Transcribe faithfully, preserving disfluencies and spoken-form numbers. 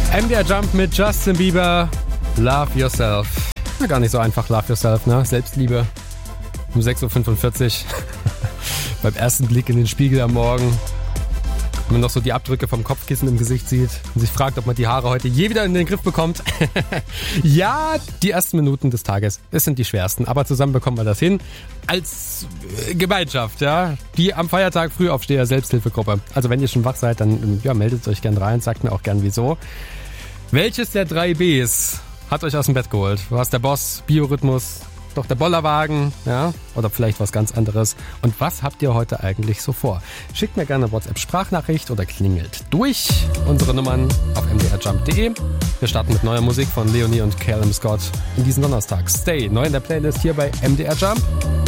M D R Jump mit Justin Bieber, Love Yourself. Na, gar nicht so einfach, Love Yourself, ne? Selbstliebe. Um sechs Uhr fünfundvierzig. Beim ersten Blick in den Spiegel am Morgen. Wenn man noch so die Abdrücke vom Kopfkissen im Gesicht sieht und sich fragt, ob man die Haare heute je wieder in den Griff bekommt. Ja, die ersten Minuten des Tages, es sind die schwersten, aber zusammen bekommen wir das hin. Als Gemeinschaft, ja. Die am Feiertag Frühaufsteher Selbsthilfegruppe. Also wenn ihr schon wach seid, dann ja, meldet euch gern rein, sagt mir auch gern wieso. Welches der drei Bs hat euch aus dem Bett geholt? Was der Boss, Biorhythmus, doch der Bollerwagen, ja? Oder vielleicht was ganz anderes. Und was habt ihr heute eigentlich so vor? Schickt mir gerne eine WhatsApp-Sprachnachricht oder klingelt durch. Unsere Nummern auf m d r jump punkt d e. Wir starten mit neuer Musik von Leonie und Callum Scott in diesem Donnerstag. Stay, neu in der Playlist hier bei M D R Jump.